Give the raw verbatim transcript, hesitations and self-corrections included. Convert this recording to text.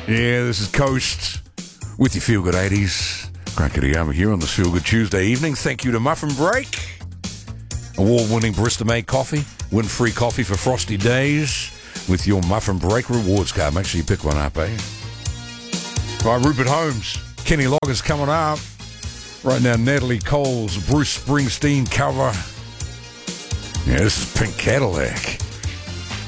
Yeah, this is Coast with your Feel Good eighties. Crack Kitty here on this Feel Good Tuesday evening. Thank you to Muffin Break. Award-winning Barista-made coffee. Win free coffee for frosty days with your Muffin Break rewards card. Make sure you pick one up, eh? All right, Rupert Holmes. Kenny Loggins coming up. Right now, Natalie Cole's Bruce Springsteen cover. Yeah, this is Pink Cadillac.